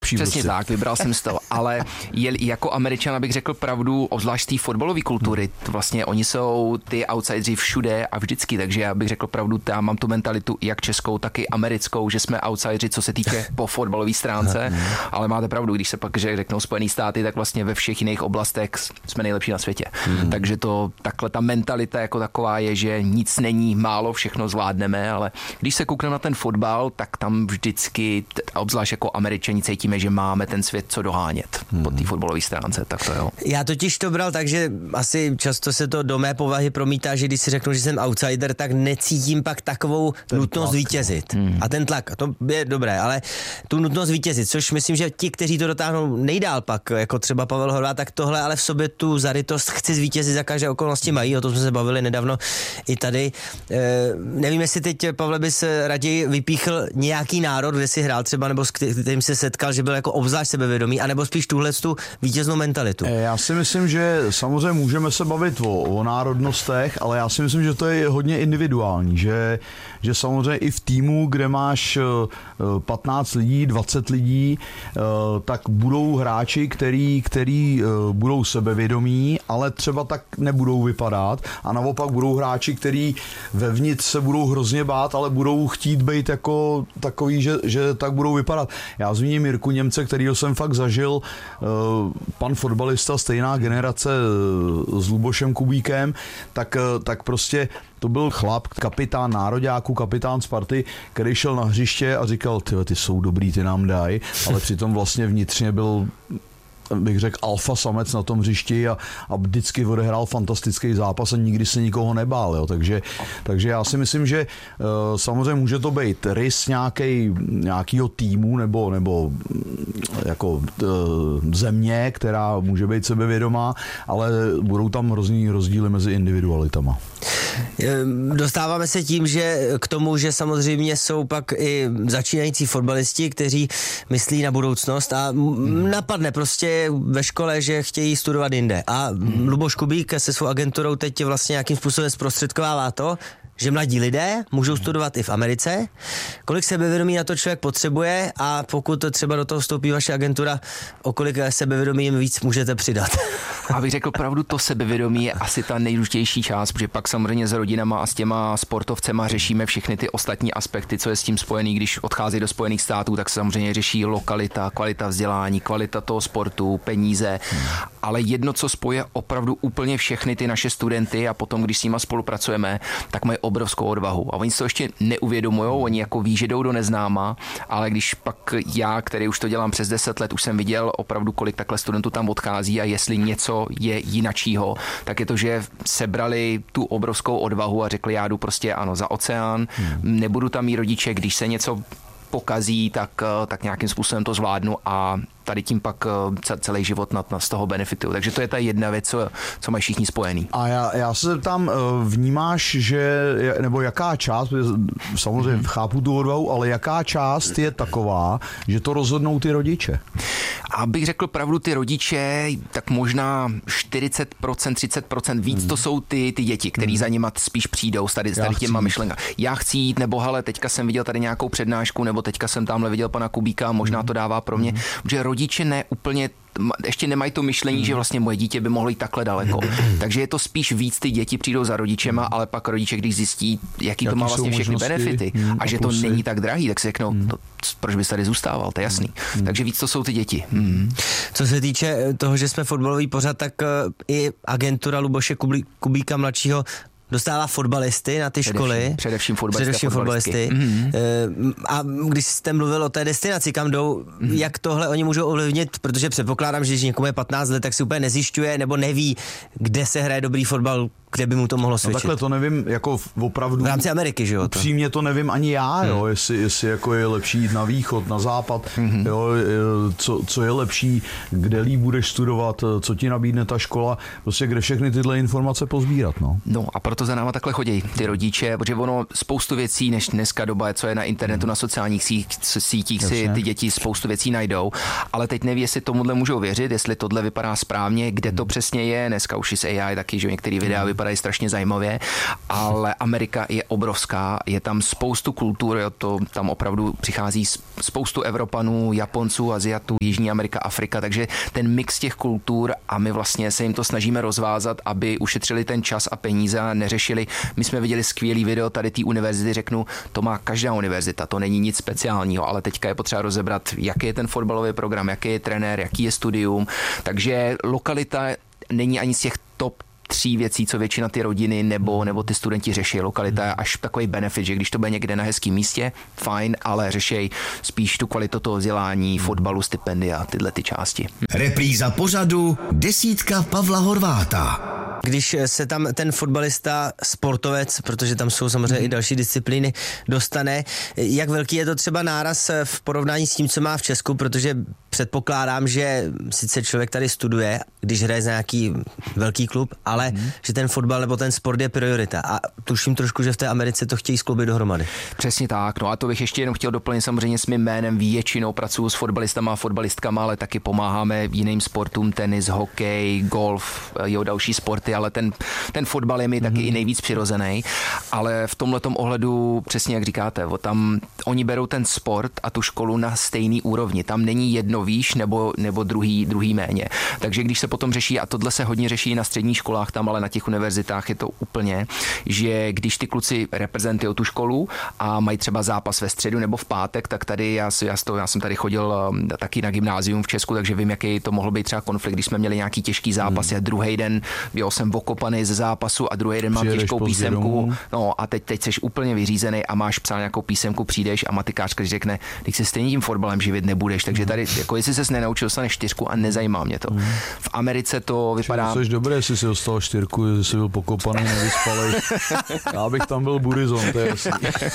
nejlepší. Přesně prostě. tak, vybral jsem z toho, ale jako Američan, abych řekl pravdu, obzvlášť té fotbalové kultury, vlastně oni jsou ty outsideri všude a vždycky, takže já bych řekl pravdu, já mám tu mentalitu jak českou, tak i americkou, že jsme outsideri, co se týče po fotbalové stránce, ale máte pravdu, když se pak řeknou Spojené státy, tak vlastně ve všech jiných oblastech jsme nejlepší na světě. Takže to takhle ta mentalita jako taková je, že nic není málo, všechno zvládneme, ale když se koukneme na ten fotbal, tak tam vždycky, obzvlášť jako Američani, cítíme, že máme ten svět co dohánět po té fotbalové stránce, tak to jo. Já totiž to bral tak, že asi často se to do mé povahy promítá, že když si řeknu, že jsem outsider, tak necítím pak takovou nutnost vítězit. A ten tlak, to je dobré, ale tu nutnost vítězit, což myslím, že ti, kteří to dotáhnou nejdál pak, jako třeba Pavel Horváth, tak tohle ale v sobě tu zarytost chci zvítězit za každé okolnosti mají, o tom jsme se bavili nedávno i tady. Nevím, jestli teď, Pavle, bys raději vypíchl nějaký národ, kde si hrál třeba, nebo s kterým se setkal, že byl jako obzvlášť sebevědomý, anebo spíš tuhle tu vítěznou mentalitu. Já si myslím, že samozřejmě můžeme se bavit o národnostech, ale já si myslím, že to je hodně individuální, že samozřejmě i v týmu, kde máš 15 lidí, 20 lidí, tak budou hráči, který budou sebevědomí, ale třeba tak nebudou vypadat, a naopak budou hráči, který vevnitř se budou hrozně bát, ale budou chtít být jako takový, že tak budou vypadat. Já zmíním Jirku Němce, kterýho jsem fakt zažil, pan fotbalista, stejná generace s Lubošem Kubíkem, tak prostě to byl chlap, kapitán nároďáku, kapitán Sparty, který šel na hřiště a říkal, ty jsou dobrý, ty nám daj, ale přitom vlastně vnitřně byl, bych řekl, alfa samec na tom hřišti a vždycky odehrál fantastický zápas a nikdy se nikoho nebál. Jo. Takže já si myslím, že samozřejmě může to být rys nějakýho týmu nebo jako země, která může být sebevědomá, ale budou tam hrozný rozdíly mezi individualitama. Dostáváme se tím, že k tomu, že samozřejmě jsou pak i začínající fotbalisti, kteří myslí na budoucnost a napadne prostě ve škole, že chtějí studovat jinde. A Luboš Kubík se svou agenturou teď vlastně nějakým způsobem zprostředkovává to, že mladí lidé můžou studovat i v Americe. Kolik sebevědomí na to člověk potřebuje a pokud třeba do toho vstoupí vaše agentura, o kolik sebevědomí jim víc můžete přidat? Abych řekl pravdu, to sebevědomí je asi ta nejdůležitější část, protože pak samozřejmě s rodinama a s těma sportovcema řešíme všechny ty ostatní aspekty, co je s tím spojený. Když odchází do Spojených států, tak se samozřejmě řeší lokalita, kvalita vzdělání, kvalita toho sportu, peníze, ale jedno, co spoje opravdu úplně všechny ty naše studenty a potom, když s nima spolupracujeme, tak mají obrovskou odvahu. A oni si to ještě neuvědomujou, oni jako ví, že jdou do neznáma, ale když pak já, který už to dělám přes 10 let, už jsem viděl opravdu, kolik takhle studentů tam odchází a jestli něco je jinačího, tak je to, že sebrali tu obrovskou odvahu a řekli, já jdu prostě ano za oceán, nebudu tam mít rodiče, když se něco pokazí, tak nějakým způsobem to zvládnu a tady tím pak celý život z toho benefituju. Takže to je ta jedna věc, co mají všichni spojený. A já se tam vnímáš, nebo jaká část, samozřejmě chápu tu odvahu, ale jaká část je taková, že to rozhodnou ty rodiče? Abych řekl pravdu, ty rodiče, tak možná 40%, 30% víc to jsou ty děti, který za nima spíš přijdou s tady těma myšlenkami. Já chci jít, nebo hele, teďka jsem viděl tady nějakou přednášku, nebo teďka jsem tamhle viděl pana Kubíka, možná to dává pro mě, protože rodiče ne úplně ještě nemají to myšlení, že vlastně moje dítě by mohlo jít takhle daleko. Takže je to spíš víc ty děti přijdou za rodičema, ale pak rodiče, když zjistí, jaký to má vlastně všechny benefity a že to není tak drahý, tak si řeknou, proč bys tady zůstával, to je jasný. Takže víc to jsou ty děti. Co se týče toho, že jsme fotbalový pořad, tak i agentura Luboše Kubíka mladšího dostává fotbalisty na ty školy. Především fotbalisty. A když jste mluvil o té destinaci, kam jdou, jak tohle oni můžou ovlivnit, protože předpokládám, že když někomu je 15 let, tak si úplně nezjišťuje nebo neví, kde se hraje dobrý fotbal, kde by mu to mohlo svědčit. Takhle to nevím, jako opravdu. V rámci Ameriky, že jo? Upřímně to nevím ani já, jo, jestli jako je lepší jít na východ, na západ, jo, co je lepší, kde líp budeš studovat, co ti nabídne ta škola, prostě kde všechny tyhle informace pozbírat, no. No a proto za náma takhle chodí ty rodiče, protože ono spoustu věcí, než dneska doba, co je na internetu, na sociálních sítích si ty děti spoustu věcí najdou, ale teď neví, jestli tomuhle můžou věřit, jestli tohle vypadá správně, kde to přesně je, dneska už i z AI taky, že některé videa vypadají vypadají strašně zajímavě, ale Amerika je obrovská, je tam spoustu kultur, jo, to tam opravdu přichází spoustu Evropanů, Japonců, Aziatů, Jižní Amerika, Afrika, takže ten mix těch kultur a my vlastně se jim to snažíme rozvázat, aby ušetřili ten čas a peníze a neřešili. My jsme viděli skvělý video tady té univerzity, řeknu, to má každá univerzita, to není nic speciálního, ale teďka je potřeba rozebrat, jaký je ten fotbalový program, jaký je trenér, jaký je studium, takže lokalita není ani z těch top 3 věcí, co většina ty rodiny nebo ty studenti řeší. Lokalita je až takový benefit, že když to bude někde na hezkém místě, fajn, ale řeší spíš tu kvalitu toho vzdělání, fotbalu, stipendia, tyhle ty části. Repríza pořadu Desítka Pavla Horváta. Když se tam ten fotbalista, sportovec, protože tam jsou samozřejmě i další disciplíny, dostane, jak velký je to třeba náraz v porovnání s tím, co má v Česku, protože předpokládám, že sice člověk tady studuje, když hraje za nějaký velký klub, ale že ten fotbal nebo ten sport je priorita. A tuším trošku, že v té Americe to chtějí skloubit dohromady. Přesně tak. No a to bych ještě jenom chtěl doplnit samozřejmě s mým jménem. Většinou pracuji s fotbalistama a fotbalistkama, ale taky pomáháme jiným sportům, tenis, hokej, golf, další sporty, ale ten fotbal je mi taky i nejvíc přirozený. Ale v tomhletom ohledu, přesně jak říkáte, tam oni berou ten sport a tu školu na stejný úrovni. Tam není jedno výš nebo druhý méně. Takže když se potom řeší, a tohle se hodně řeší na středních školách tam, ale na těch univerzitách je to úplně, že když ty kluci reprezentují tu školu a mají třeba zápas ve středu nebo v pátek, tak tady já jsem tady chodil taky na gymnázium v Česku, takže vím, jaký to mohl být třeba konflikt, když jsme měli nějaký těžký zápas a druhý den jsem okopaný ze zápasu a druhý den mám těžkou písemku. No a teď jsi úplně vyřízený a máš psát nějakou písemku, přijdeš a matikářka řekne, když se stejně tím fotbalem živit nebudeš, takže tady jako jestli ses nenaučil, dostaneš 4 a nezajímá mě to. V Americe to vypadá. Jsi dobré, jestli si dostal 4, jestli jsi byl pokopaný, nevyspalej. Já bych tam byl burizon, to je jasný.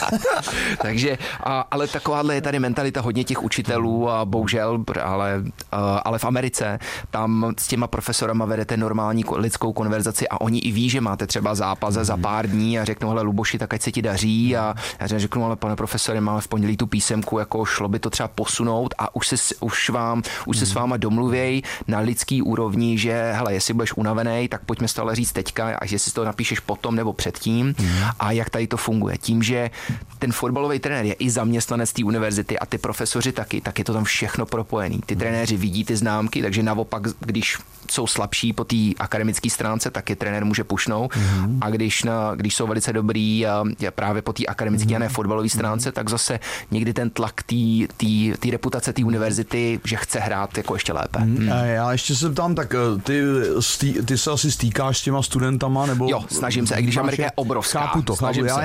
Takže, ale takováhle je tady mentalita hodně těch učitelů a bohužel, ale v Americe tam s těma profesorama vedete normální lidskou konverzaci a oni i ví, že máte třeba zápas za pár dní a řeknou, hele Luboši, tak ať se ti daří a já řeknu, ale pane profesore, máme v pondělí tu písemku, jako šlo by to třeba posunout a už se s váma domluvěj na lidský úrovni, že hele, jestli budeš unavený, tak pojďme to ale říct teďka a jestli to napíšeš potom nebo předtím a jak tady to funguje. Tím, že ten fotbalový trenér je i zaměstnanec té univerzity a ty profesoři taky, tak je to tam všechno propojený. Ty trenéři vidí ty známky, takže naopak, když jsou slabší po té akademické stránce, tak je trenér může pušnout a když jsou velice dobrý právě po té akademické a ne fotbalové stránce, tak zase někdy ten tlak té reputace té univerzity, že chce hrát jako ještě lépe. Já ještě se ptám, tak ty se asi stýkáš s těma studentama, nebo? Jo, snažím se, i když Amerika je obrovská. Chápu to.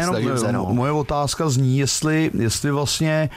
Moje otázka zní, jestli vlastně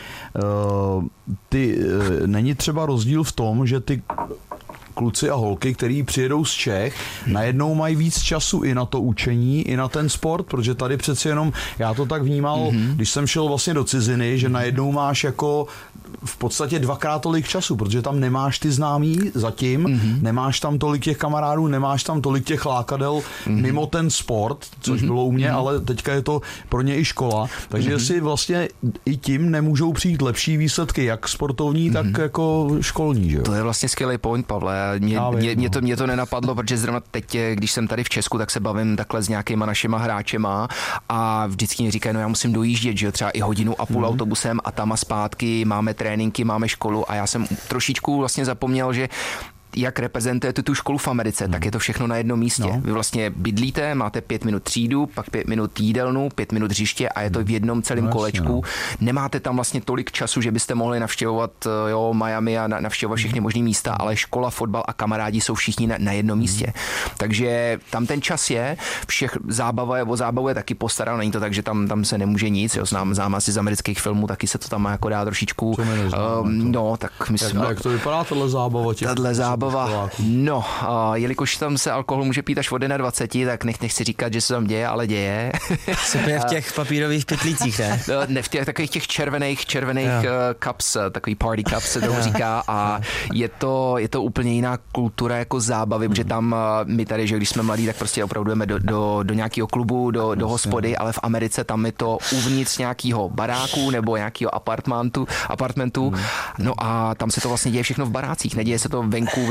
není třeba rozdíl v tom, že ty kluci a holky, který přijedou z Čech, najednou mají víc času i na to učení, i na ten sport, protože tady přeci jenom, já to tak vnímal, když jsem šel vlastně do ciziny, že najednou máš jako v podstatě 2x tolik času, protože tam nemáš ty známí zatím, nemáš tam tolik těch kamarádů, nemáš tam tolik těch lákadel mimo ten sport, což bylo u mě, ale teďka je to pro ně i škola, takže si vlastně i tím nemůžou přijít lepší výsledky, jak sportovní, tak jako školní. Že jo? To je vlastně skvělý point, Pavle. Mě to nenapadlo, protože zrovna teď, když jsem tady v Česku, tak se bavím takhle s nějakýma našima hráčema a vždycky mi říkají, no já musím dojíždět, že jo, třeba i 1,5 hodiny autobusem a tam a zpátky, máme tréninky, máme školu a já jsem trošičku vlastně zapomněl, že jak reprezentujete tu školu v Americe, tak je to všechno na jednom místě. No. Vy vlastně bydlíte, máte 5 minut třídu, pak 5 minut jídelnu, 5 minut hřiště a je to v jednom celém kolečku. No. Nemáte tam vlastně tolik času, že byste mohli navštěvovat Miami a navštěvovat všechny možné místa, ale škola, fotbal a kamarádi jsou všichni na jednom místě. Takže tam ten čas je, zábava je taky postará, není to tak, že tam se nemůže nic, jo, znám asi z amerických filmů, taky se to tam jako dá trošičku. Tak myslím. Jak to vypadá tahle zábava? No, jelikož tam se alkohol může pít až od 21, tak nechci říkat, že se tam děje, ale děje. Super v těch papírových pytlících, ne? Ne, v takových těch červených cups, takový party cups se tomu říká a je to úplně jiná kultura jako zábavy, protože tam my tady, že když jsme mladí, tak prostě opravdu jdeme do nějakého klubu, do hospody, ale v Americe tam je to uvnitř nějakého baráku nebo nějakého apartmentu, no a tam se to vlastně děje všechno v barácích, neděje se to venku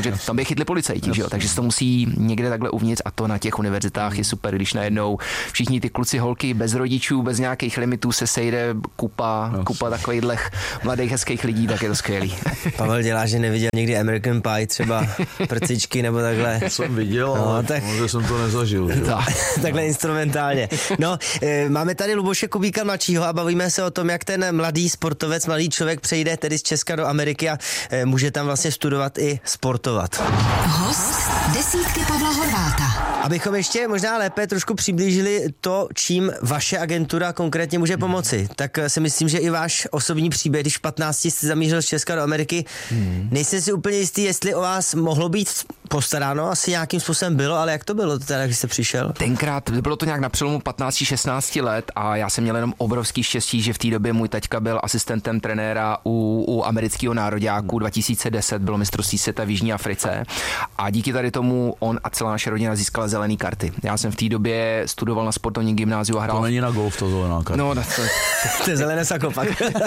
protože tam by chytli policajti, že jo? Takže se to musí někde takhle uvnitř a to na těch univerzitách je super, když najednou všichni ty kluci, holky bez rodičů, bez nějakých limitů se sejde kupa takovýchhle mladých hezkých lidí, tak je to skvělý. Pavel dělá, že neviděl někdy American Pie, třeba prcičky nebo takhle. To jsem viděl, ale tak... možná jsem to nezažil. Takhle instrumentálně. No, máme tady Luboše Kubíka mladšího a bavíme se o tom, jak ten mladý sportovec, mladý člověk přejde tedy z Česka do Ameriky a může tam vlastně studovat i sportovat. Host desítky Pavla Horváta. Abychom ještě možná lépe trošku přiblížili to, čím vaše agentura konkrétně může pomoci, tak si myslím, že i váš osobní příběh, když v 15 jste zamířil z Česka do Ameriky, nejsem si úplně jistý, jestli o vás mohlo být postaráno, asi nějakým způsobem bylo, ale jak to bylo teda, když jste přišel? Tenkrát bylo to nějak na přelomu 15-16 let a já jsem měl jenom obrovský štěstí, že v té době můj taťka byl asistentem trenéra u amerického nároďáku. 2010 bylo mistrovství světa v Jižní Africe a díky tady tomu on a celá naše rodina získala zelené karty. Já jsem v té době studoval na sportovním gymnáziu a hrál. To není na golf, to zelená karta. No, to je zelené sako pak.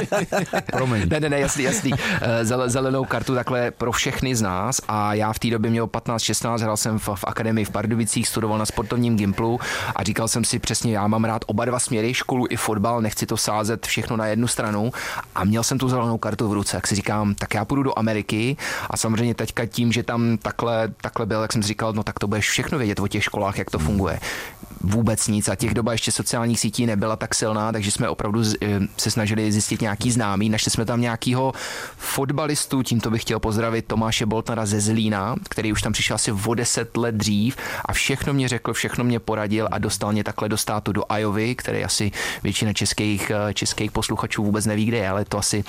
Promiň. Ne, jasný. Zelenou kartu takhle pro všechny z nás a já v té době měl 15-16, hrál jsem v akademii v Pardubicích, studoval na sportovním gymplu a říkal jsem si přesně, já mám rád oba dva směry, školu i fotbal, nechci to sázet všechno na jednu stranu a měl jsem tu zelenou kartu v ruce, jak si říkám, tak já půjdu do Ameriky a samozřejmě teďka tím, že tam takhle byl, jak jsem si říkal, no tak to budeš všechno vědět o těch školách, jak to funguje. Vůbec nic a těch doba ještě sociálních sítí nebyla tak silná, takže jsme opravdu se snažili zjistit nějaký známý. Našli jsme tam nějakýho fotbalistu, tímto bych chtěl pozdravit Tomáše Boltnara ze Zlína, který už tam přišel asi o 10 let dřív a všechno mě řekl, všechno mě poradil a dostal mě takhle do státu do Iovy, který asi většina českých posluchačů vůbec neví, kde je, ale to asi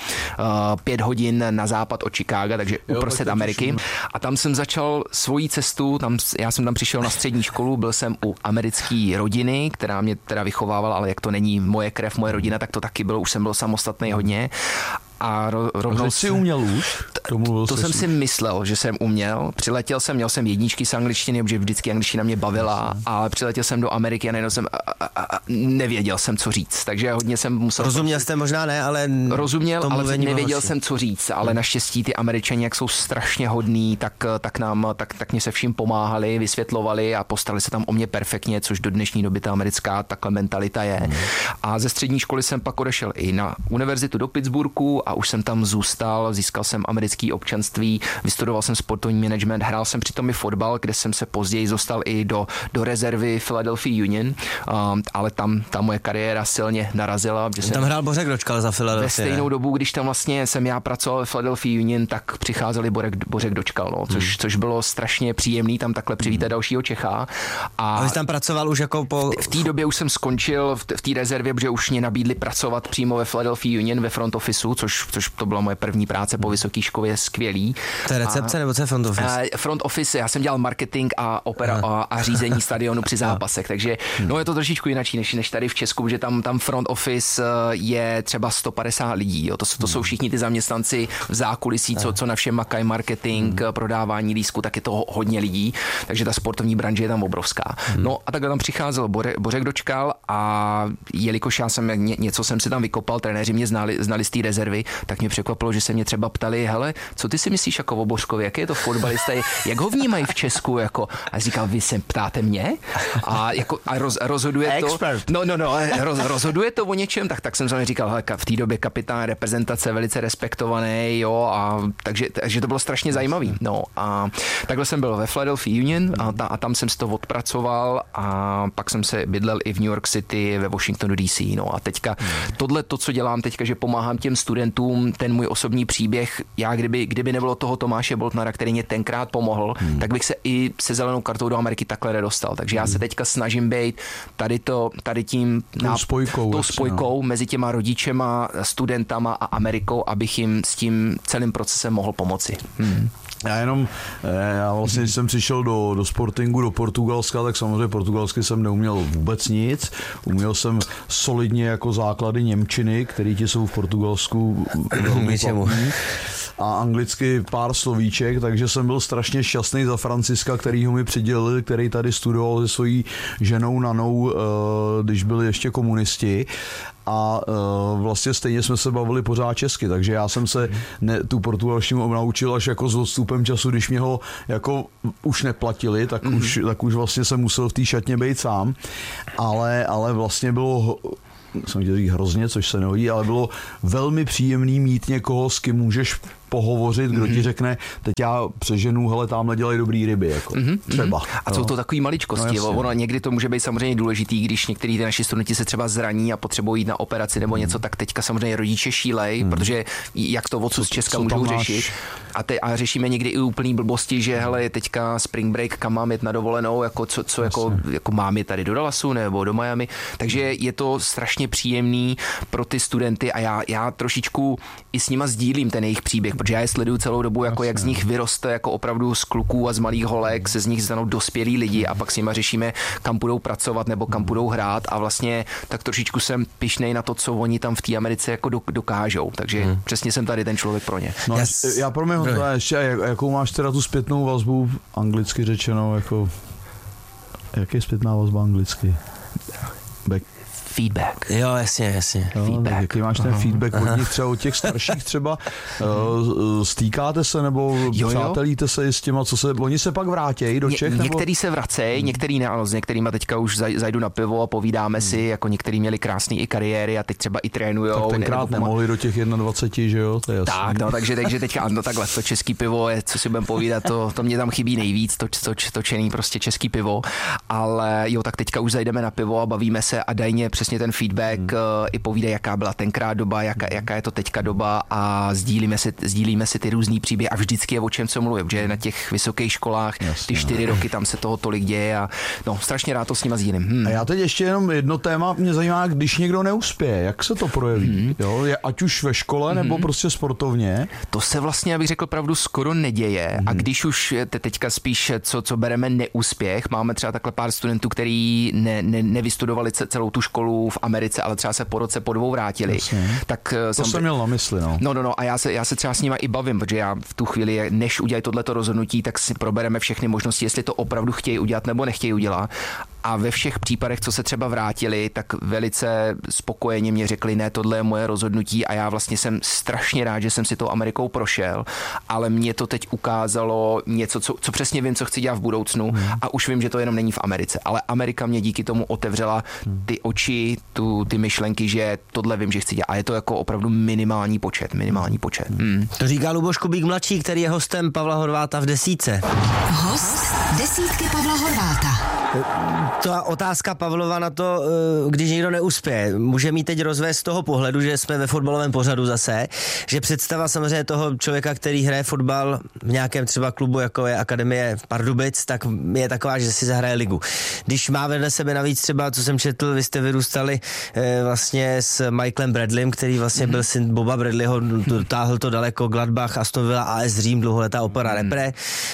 5 hodin na západ od Chicaga, takže uprostřed Ameriky. A tam jsem začal svoji cestu, já jsem tam přišel na střední školu, byl jsem u americké rodiny, která mě teda vychovávala, ale jak to není moje krev, moje rodina, tak to taky bylo, už jsem byl samostatný hodně. A rovnou jsi uměl už? To jsem si myslel, že jsem uměl. Přiletěl jsem, měl jsem jedničky z angličtiny, protože vždycky angličtina mě bavila, ale přiletěl jsem do Ameriky a najednou jsem nevěděl jsem, co říct. Takže hodně jsem musel... Rozuměl jste možná ne, ale... Rozuměl, ale nevěděl jsem, co říct. Ale naštěstí ty Američani, jak jsou strašně hodní, tak mě se vším pomáhali, vysvětlovali a postarali se tam o mě perfektně, což do dnešní doby ta americká takhle mentalita je. A ze střední školy jsem pak odešel i na univerzitu do Pittsburghu a už jsem tam zůstal, získal jsem americké občanství, vystudoval jsem sportovní management, hrál jsem přitom i fotbal, kde jsem se později dostal i do rezervy Philadelphia Union, ale tam ta moje kariéra silně narazila. Tam hrál Bořek Dočkal za Philadelphia. Ve stejnou dobu, když tam vlastně jsem já pracoval ve Philadelphia Union, tak přicházeli Bořek Dočkal, no, což bylo strašně příjemný tam takhle přivítat dalšího Čecha. A vy jsi tam pracoval už jako po... V té době už jsem skončil v té rezervě, protože už mě nabídli pracovat přímo ve Philadelphia Union ve front officeu, což to byla moje první práce po vysoké škole, skvělý. To je recepce nebo to je front office? Front office, já jsem dělal marketing a a řízení stadionu při zápasech, takže no je to trošičku jinak než tady v Česku, že tam front office je třeba 150 lidí, jo. To jsou všichni ty zaměstnanci v zákulisí, co na všem makají, marketing, prodávání lístku, tak je to hodně lidí, takže ta sportovní branže je tam obrovská. No a takhle tam přicházel Bořek Dočkal a jelikož já jsem něco jsem si tam vykopal, trenéři mě znali z té rezervy, tak mě překvapilo, že se mě třeba ptali, hele, co ty si myslíš jako o Bořkovi, jaký je to fotbalista, jak ho vnímají v Česku, jako, a říkal, vy se ptáte mě? A rozhoduje to, rozhoduje to o něčem, tak jsem samozřejmě říkal, hele, v té době kapitán reprezentace, velice respektovaný, jo, a takže to bylo strašně zajímavý, no a takhle jsem byl ve Philadelphia Union a tam jsem si to odpracoval a pak jsem se bydlel i v New York City, ve Washingtonu DC, no a teďka tohle to, co dělám teďka, že pomáhám těm studentům, ten můj osobní příběh, já kdyby nebylo toho Tomáše Boltnara, který mě tenkrát pomohl, tak bych se i se zelenou kartou do Ameriky takhle nedostal. Takže já se teďka snažím být tady tím spojkou mezi těma rodičema, studentama a Amerikou, abych jim s tím celým procesem mohl pomoci. Já vlastně, když jsem přišel do Sportingu, do Portugalska, tak samozřejmě portugalsky jsem neuměl vůbec nic. Uměl jsem solidně jako základy němčiny, které ti jsou v Portugalsku velmi platný. a anglicky pár slovíček, takže jsem byl strašně šťastný za Franciska, který ho mi přidělil, který tady studoval se svojí ženou Nanou, když byli ještě komunisti. A vlastně stejně jsme se bavili pořád česky, takže já jsem se tu portugalštinu naučil až jako s odstupem času, když mě ho jako už neplatili, tak už vlastně jsem musel v té šatně být sám, ale vlastně bylo, jsem chtěl říct hrozně, což se nehodí, ale bylo velmi příjemný mít někoho, s kým můžeš pohovořit, kdo ti řekne, teď já přeženu, hele, tamhle dělají dobrý ryby, jako třeba. A jsou to takový maličkosti, no, ono někdy to může být samozřejmě důležitý, když některý ty naši studenti se třeba zraní a potřebují jít na operaci nebo něco, tak teďka samozřejmě rodiče šílej, protože jak to odsud z Česka můžou řešit. A řešíme někdy i úplný blbosti, že hele, je teďka spring break, kam mám jet na dovolenou, jako co jako mám je tady do Dallasu nebo do Miami, takže je to strašně příjemný pro ty studenty a já trošičku i s nima sdílím ten jejich příběh, protože já je sleduju celou dobu, jako jak z nich vyroste jako opravdu z kluků a z malých holek, se z nich stanou dospělí lidi a pak s nima řešíme, kam budou pracovat nebo kam budou hrát a vlastně tak trošičku jsem pyšnej na to, co oni tam v té Americe jako dokážou, takže přesně jsem tady ten člověk pro ně. No, já pro mě ještě, jakou máš teda tu zpětnou vazbu, anglicky řečeno, jako jak je zpětná vazba anglicky? Feedback. Jo, jasně. Feedback. Jaký máš ten feedback od nich, třeba od těch starších třeba? Stýkáte se nebo přátelíte se s těma, oni se pak vrátějí do Čech? Některý se vracejí, některý ne, ano, s některýma teďka už zajdu na pivo a povídáme si, jako některý měli krásný i kariéry a teď třeba i trénujou. Tak tenkrát nemohli do těch 21, že jo? To je jasný. Tak, no, takže teďka, ano, takhle, to český pivo je, co si budeme povídat, to mě tam chybí nejvíc, to čený prostě český pivo, ale jo, tak teďka už zajdeme na pivo a bavíme se a dajně přesně ten feedback i povídej, jaká byla tenkrát doba, jaká je to teďka doba a sdílíme si ty různý příběhy a vždycky je o čem co mluvím, že na těch vysokých školách ty 4 roky tam se toho tolik děje a no, strašně rád to s nima sdílím. A já teď ještě jenom jedno téma mě zajímá, když někdo neuspěje, jak se to projeví? Jo, ať už ve škole nebo prostě sportovně? To se vlastně, abych řekl pravdu, skoro neděje a když už teďka spíš co bereme neúspěch, máme třeba takhle pár studentů, který nevystudovali celou tu školu v Americe, ale třeba se po roce, po 2 vrátili. Tak to jsem měl na mysli, no. No a já se třeba s nima i bavím, protože já v tu chvíli, než udělají tohleto rozhodnutí, tak si probereme všechny možnosti, jestli to opravdu chtějí udělat nebo nechtějí udělat. A ve všech případech, co se třeba vrátili, tak velice spokojeně mě řekli, ne, tohle je moje rozhodnutí a já vlastně jsem strašně rád, že jsem si tou Amerikou prošel, ale mě to teď ukázalo něco, co přesně vím, co chci dělat v budoucnu a už vím, že to jenom není v Americe, ale Amerika mě díky tomu otevřela ty oči, ty myšlenky, že tohle vím, že chci dělat a je to jako opravdu minimální počet. To říká Luboš Kubík mladší, který je hostem Pavla Horváta v Desítce. Host Desítky Pavla Horváta. Ta otázka Pavlova na to, když někdo neuspěje, může mít teď rozvést z toho pohledu, že jsme ve fotbalovém pořadu zase, že představa samozřejmě toho člověka, který hraje fotbal v nějakém třeba klubu, jako je Akademie Pardubic, tak je taková, že si zahraje ligu. Když má vedle sebe navíc třeba, co jsem četl, vy jste vyrůstali vlastně s Michaelem Bradleym, který vlastně byl syn Boba Bradleyho, dotáhl to daleko, Gladbach, Aston Villa, AS Řím, dlouholetá opora repre,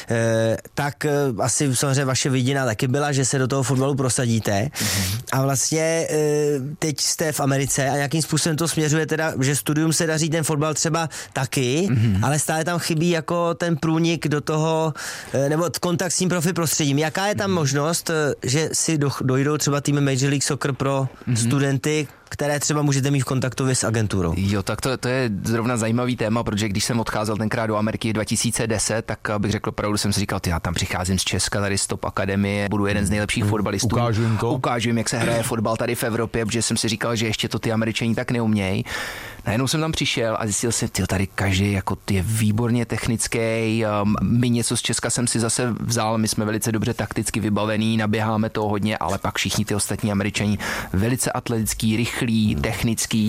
tak asi samozřejmě vaše vidina taky byla, že se do toho fotbalu prosadíte a vlastně teď jste v Americe a nějakým způsobem to směřuje teda, že studium se daří ten fotbal třeba taky, ale stále tam chybí jako ten průnik do toho, nebo kontakt s tím profi prostředím. Jaká je tam možnost, že si dojdou třeba týmy Major League Soccer pro studenty, které třeba můžete mít v kontaktově s agenturou? Jo, tak to je zrovna zajímavý téma, protože když jsem odcházel tenkrát do Ameriky v 2010, tak bych řekl pravdu, jsem si říkal, já tam přicházím z Česka, tady z Top Akademie, budu jeden z nejlepších fotbalistů. Ukážu jim, jak se hraje fotbal tady v Evropě, protože jsem si říkal, že ještě to ty Američani tak neumějí. Najednou jsem tam přišel a zjistil jsem, tady každý jako je výborně technický, my něco z Česka jsem si zase vzal, my jsme velice dobře takticky vybavení, naběháme to hodně, ale pak všichni ty ostatní Američani velice atletický, rychlý, technický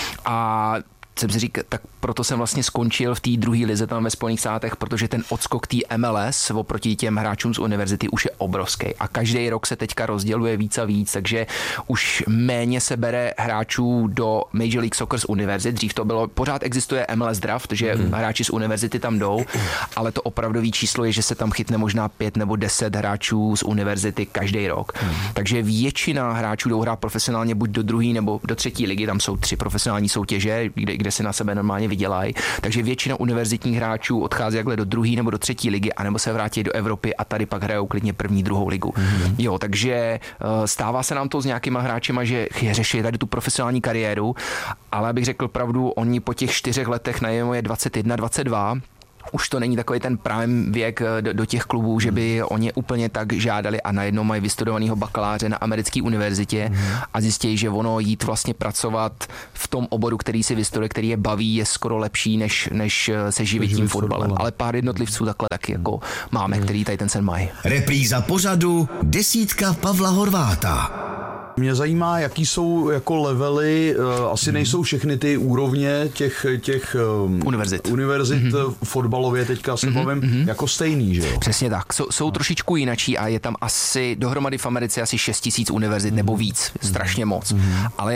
a jsem si říkal, tak proto jsem vlastně skončil v té druhé lize tam ve Spojených státech, protože ten odskok té MLS oproti těm hráčům z univerzity už je obrovský a každý rok se teďka rozděluje víc a víc, takže už méně se bere hráčů do Major League Soccer z univerzit. Dřív to bylo, pořád existuje MLS draft, že hráči z univerzity tam jdou, ale to opravdový číslo je, že se tam chytne možná 5 nebo 10 hráčů z univerzity každý rok. Takže většina hráčů jdou hrát profesionálně buď do druhé nebo do třetí ligy, tam jsou 3 profesionální soutěže, kde kde si na sebe normálně vydělají. Takže většina univerzitních hráčů odchází jakhle do druhé nebo do třetí ligy, anebo se vrátí do Evropy a tady pak hrajou klidně první, druhou ligu. Jo, takže stává se nám to s nějakýma hráčima, že řeší tady tu profesionální kariéru, ale abych řekl pravdu, oni po těch 4 letech najednou je 21, 22, už to není takový ten prime věk do těch klubů, že by oni úplně tak žádali a najednou mají vystudovaného bakaláře na americké univerzitě a zjistí, že ono jít vlastně pracovat v tom oboru, který si vystuduje, který je baví, je skoro lepší, než se živit tím fotbalem. Ale pár jednotlivců takhle taky jako máme, který tady ten sen mají. Repríza pořadu Desítka Pavla Horváta. Mě zajímá, jaký jsou jako levely, asi nejsou všechny ty úrovně těch univerzit fotbalově, teďka se bavím, jako stejný, že jo? Přesně tak, jsou trošičku jinačí a je tam asi dohromady v Americe asi 6 000 univerzit nebo víc, strašně moc, ale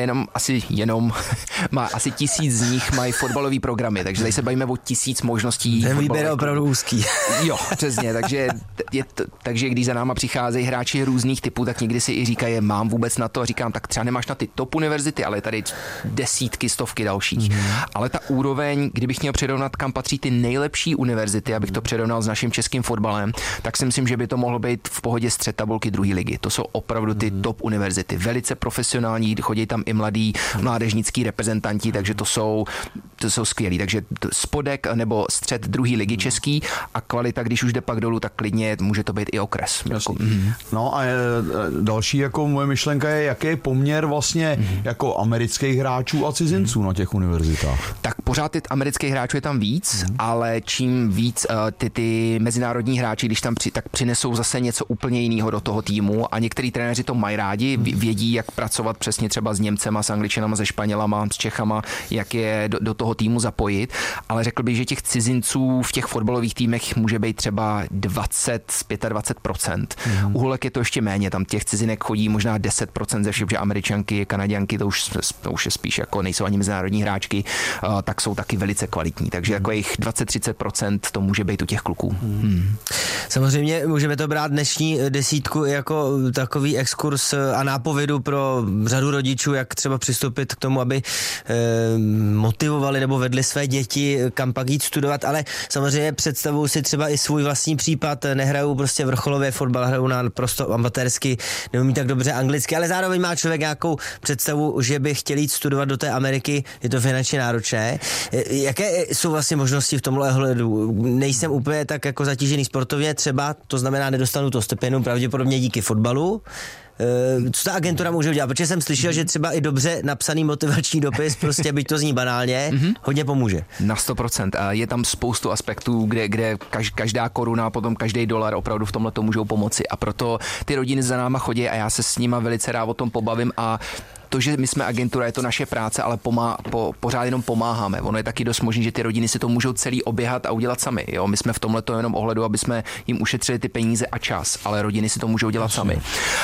má asi 1000 z nich mají fotbalové programy, takže tady se bavíme o 1000 možností. Ten výběr je opravdu úzký. Jo, přesně, takže když za náma přicházejí hráči různých typů, tak někdy si i říkají, mám vůbec na to, a říkám, tak třeba nemáš na ty top univerzity, ale je tady desítky, stovky dalších. Ale ta úroveň, kdybych měl přirovnat, kam patří ty nejlepší univerzity, abych to přirovnal s naším českým fotbalem, tak si myslím, že by to mohlo být v pohodě střed tabulky druhé ligy. To jsou opravdu ty top univerzity, velice profesionální, chodí tam i mladí mládežnický reprezentanti, takže to jsou skvělí. Takže spodek nebo střed druhé ligy český a kvalita, když už jde pak dolů, tak klidně může to být i okres. No a další jako moje myšlenka je, jaký je poměr vlastně jako amerických hráčů a cizinců na těch univerzitách? Tak pořád ty amerických hráčů je tam víc, ale čím víc ty mezinárodní hráči, když tam tak přinesou zase něco úplně jiného do toho týmu a některý trenéři to mají rádi, vědí, jak pracovat přesně třeba s Němcema, s Angličanama, se Španělama, s Čechama, jak je do toho týmu zapojit, ale řekl bych, že těch cizinců v těch fotbalových týmech může být třeba 20-25%. U holek je to ještě méně, tam těch cizinek chodí možná 10% ze všech, že Američanky, Kanaďanky, to už je spíš jako nejsou ani mezinárodní hráčky, tak jsou taky velice kvalitní, takže jako jich 20-30% to může být u těch kluků. Samozřejmě můžeme to brát dnešní desítku jako takový exkurs a nápovědu pro řadu rodičů, jak třeba přistoupit k tomu, aby motivovali nebo vedli své děti kam pak jít studovat, ale samozřejmě představuju si třeba i svůj vlastní případ, nehrajou prostě vrcholově fotbal, hrajou na prosto amatérsky, neumí tak dobře anglicky, ale zároveň má člověk nějakou představu, že by chtěl jít studovat do té Ameriky, je to finančně náročné. Jaké jsou vlastně možnosti v tomhle ohledu? Nejsem úplně tak jako zatížený sportovně třeba, to znamená nedostanu to stipendium pravděpodobně díky fotbalu. Co ta agentura může udělat? Protože jsem slyšel, že třeba i dobře napsaný motivační dopis, prostě byť to zní banálně, hodně pomůže. Na 100%. A je tam spoustu aspektů, kde každá koruna, potom každý dolar opravdu v tomhle to můžou pomoci. A proto ty rodiny za náma chodí a já se s nima velice rád o tom pobavím a to, že my jsme agentura, je to naše práce, ale pořád jenom pomáháme. Ono je taky dost možný, že ty rodiny si to můžou celý oběhat a udělat sami. Jo? My jsme v tomhleto jenom ohledu, aby jsme jim ušetřili ty peníze a čas, ale rodiny si to můžou dělat sami.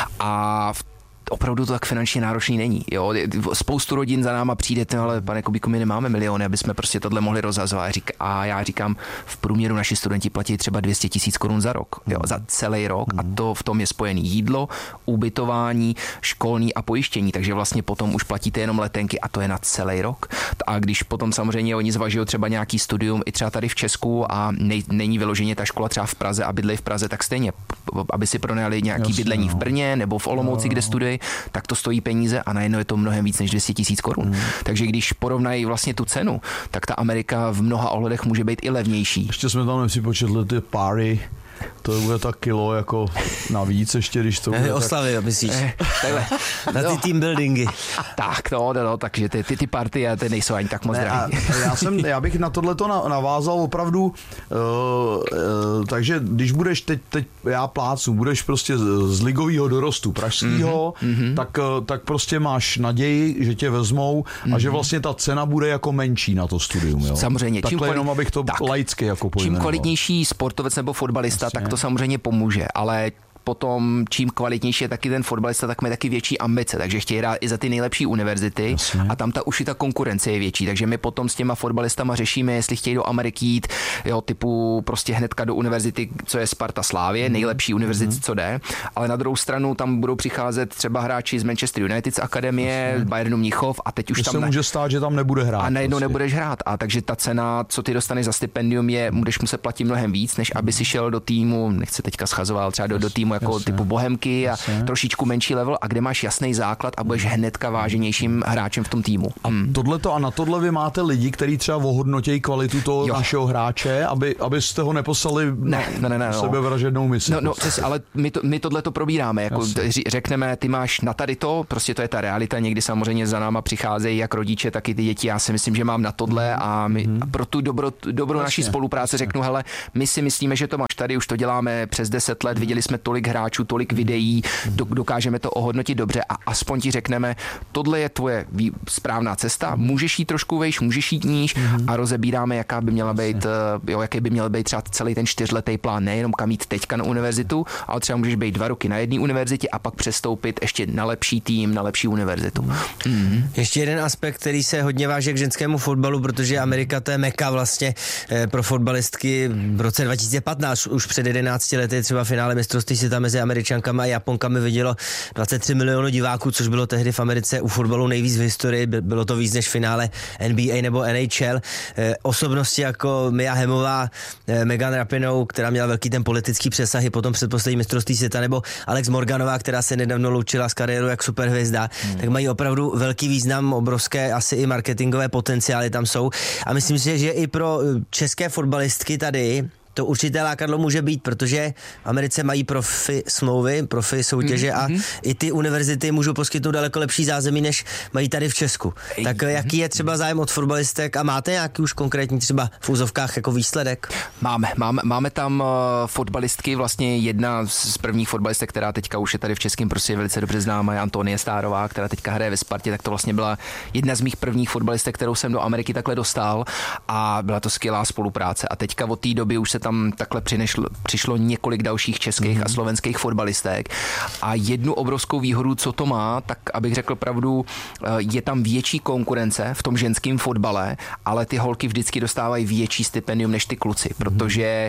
A opravdu to tak finančně náročný není. Jo? Spoustu rodin za náma přijde, ale pane Kubíku, my nemáme miliony, aby jsme prostě tohle mohli rozhazovat. A já říkám, v průměru naši studenti platí třeba 200 000 korun za rok, jo? Za celý rok a to v tom je spojený jídlo, ubytování, školní a pojištění, takže vlastně potom už platíte jenom letenky a to je na celý rok. A když potom samozřejmě oni zvažují třeba nějaký studium i třeba tady v Česku a není vyloženě ta škola třeba v Praze a bydlejí v Praze, tak stejně, aby si pronajali nějaký bydlení v Brně nebo v Olomouci, kde studují, tak to stojí peníze a najednou je to mnohem víc než 200 000 korun. Takže když porovnají vlastně tu cenu, tak ta Amerika v mnoha ohledech může být i levnější. Ještě jsme tam nepřipočetli ty páry. To bude tak kilo jako navíc ještě, když to bude oslavy, myslíš? Na ty team buildingy. Tak, no, takže ty party ty nejsou ani tak moc drahý. Já bych na tohleto navázal opravdu, takže když budeš teď já plácu, budeš prostě z ligového dorostu pražského, tak prostě máš naději, že tě vezmou a že vlastně ta cena bude jako menší na to studium. Jo? Samozřejmě. Takhle jenom, abych to laicky jako pojmenoval. Čím kvalitnější sportovec nebo fotbalista, tak to samozřejmě pomůže, ale potom čím kvalitnější je taky ten fotbalista, tak má taky větší ambice, takže chtějí hrát i za ty nejlepší univerzity. Jasně. A tam už i ta konkurence je větší, takže my potom s těma fotbalistama řešíme, jestli chtějí do Ameriky jít, jo, typu prostě hnedka do univerzity, co je Sparta Slávě, nejlepší univerzity, co jde, ale na druhou stranu tam budou přicházet třeba hráči z Manchester United z akademie, Bayernu Mnichov a teď už tam se může stát, že tam nebude hrát. A najednou nebudeš hrát. A takže ta cena, co ty dostaneš za stipendium, budeš muset platit mnohem víc, než aby si šel do týmu, nechci teďka schazoval, třeba do týmu jako typu Bohemky a trošičku menší level, a kde máš jasný základ a budeš hnedka váženějším hráčem v tom týmu. A na tohle vy máte lidi, kteří třeba ohodnotějí kvalitu toho našeho hráče, abyste ho neposlali na sebevražednou misi. Ale my tohle to probíráme. Jako řekneme, ty máš na tady to, prostě to je ta realita. Někdy samozřejmě za náma přicházejí jak rodiče, tak i ty děti. Já si myslím, že mám na tohle a my pro tu dobrou naší spolupráci řeknu, hele, my si myslíme, že to máš tady, už to děláme přes 10 let, viděli jsme tolik hráčů, tolik videí, dokážeme to ohodnotit dobře a aspoň ti řekneme, tohle je tvoje správná cesta, můžeš jít trošku vejš, můžeš jít níž a rozebíráme, jaký by měl být třeba celý ten 4letý plán, nejenom kam jít teďka na univerzitu, ale třeba můžeš být 2 roky na jedné univerzitě a pak přestoupit ještě na lepší tým, na lepší univerzitu. Ještě jeden aspekt, který se hodně váže k ženskému fotbalu, protože Amerika to je meka vlastně pro fotbalistky. V roce 2015, už před 11 lety, třeba finále mistrovství světa mezi Američankami a Japonkami vidělo 23 milionů diváků, což bylo tehdy v Americe u fotbalu nejvíc v historii. Bylo to víc než finále NBA nebo NHL. Osobnosti jako Mia Hemmová, Megan Rapinoe, která měla velký ten politický přesah i potom předposlední mistrovství světa, nebo Alex Morganová, která se nedávno loučila s kariérou jak superhvězda, tak mají opravdu velký význam, obrovské asi i marketingové potenciály tam jsou. A myslím si, že i pro české fotbalistky tady to určité lákadlo může být, protože v Americe mají profi smlouvy, profi soutěže a i ty univerzity můžou poskytnout daleko lepší zázemí, než mají tady v Česku. Tak jaký je třeba zájem od fotbalistek a máte nějaký už konkrétní třeba v úzovkách jako výsledek? Máme tam fotbalistky, vlastně jedna z prvních fotbalistek, která teďka už je tady v českém prostě velice dobře známá, je Antonie Stárová, která teďka hraje ve Spartě, tak to vlastně byla jedna z mých prvních fotbalistek, kterou jsem do Ameriky takhle dostal a byla to skvělá spolupráce. A teďka od té doby už se tam takhle přišlo několik dalších českých a slovenských fotbalistek a jednu obrovskou výhodu, co to má, tak abych řekl pravdu, je tam větší konkurence v tom ženském fotbale, ale ty holky vždycky dostávají větší stipendium než ty kluci, protože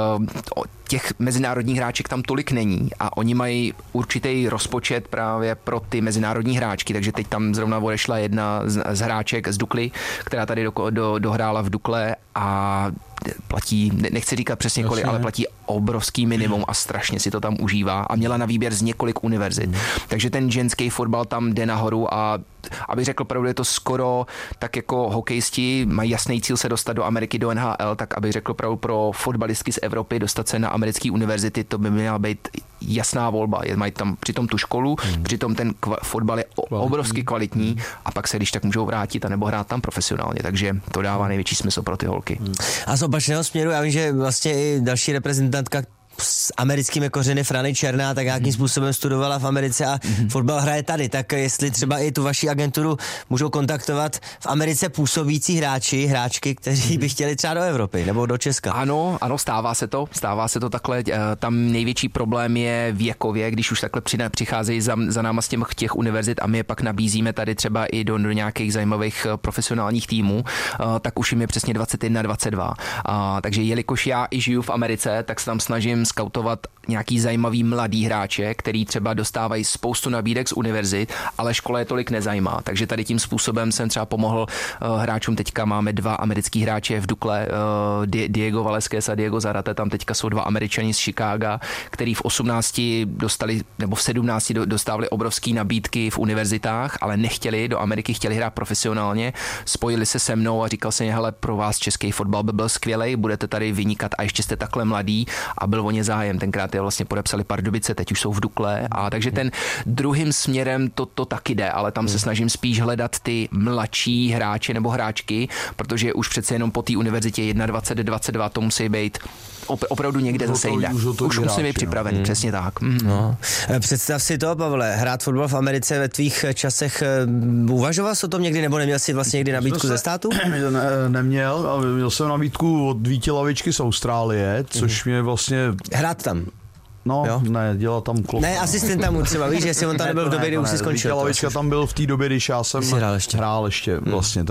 těch mezinárodních hráček tam tolik není a oni mají určitý rozpočet právě pro ty mezinárodní hráčky, takže teď tam zrovna odešla jedna z hráček z Dukly, která tady dohrála v Dukle a platí, nechci říkat přesně kolik, ale platí obrovský minimum a strašně si to tam užívá a měla na výběr z několik univerzit. Takže ten ženský fotbal tam jde nahoru a abych řekl pravdu, je to skoro tak jako hokejisti mají jasný cíl se dostat do Ameriky, do NHL, tak abych řekl pravdu pro fotbalistky z Evropy dostat se na americké univerzity, to by měla být jasná volba. Mají tam přitom tu školu, přitom ten fotbal je obrovsky kvalitní a pak se když tak můžou vrátit a nebo hrát tam profesionálně, takže to dává největší smysl pro ty holky. A z opačného směru, já vím, že vlastně i další reprezentantka s americkými kořeny Frany Černá tak nějakým způsobem studovala v Americe a fotbal hraje tady, tak jestli třeba i tu vaši agenturu můžou kontaktovat v Americe působící hráčky, kteří by chtěli třeba do Evropy nebo do Česka. Ano, stává se to takhle. Tam největší problém je věkově, když už takhle přicházejí za náma z těch univerzit a my je pak nabízíme tady třeba i do nějakých zajímavých profesionálních týmů, tak už jim je přesně 21, 22. Takže jelikož já i žiju v Americe, tak se tam snažím skautovat nějaký zajímavý mladý hráče, který třeba dostávají spoustu nabídek z univerzit, ale škola je tolik nezajímá. Takže tady tím způsobem jsem třeba pomohl hráčům. Teďka máme 2 americký hráče v Dukle, Diego Valesquez a Diego Zarate, tam teďka jsou 2 Američani z Chicaga, který v 18 dostali, nebo v 17 dostávali obrovský nabídky v univerzitách, ale nechtěli do Ameriky, chtěli hrát profesionálně, spojili se se mnou a říkal jsem, hele, pro vás český fotbal by byl skvělej, budete tady vynikat a ještě jste takhle mladý a byl o ně zájem. Tenkrát je vlastně podepsali Pardubice, teď už jsou v Dukle a takže ten druhým směrem to taky jde, ale tam se snažím spíš hledat ty mladší hráče nebo hráčky, protože už přece jenom po té univerzitě 21, 22 to musí být opravdu někde zase jinde. Už musím být připravený, přesně tak. No. Představ si to, Pavle, hrát fotbal v Americe ve tvých časech, uvažoval jsi o tom někdy, nebo neměl jsi vlastně někdy nabídku ze státu? Neměl, ale měl jsem nabídku od Víti Lavičky z Austrálie, což mě vlastně... Hrát tam? No, jo? Ne, dělal tam Klopp. Ne, asistenta mu třeba, víš, jestli on tam nebyl v době, kdy už si skončil. Lavička tam byl v té době, když já jsem hrál ještě vlastně,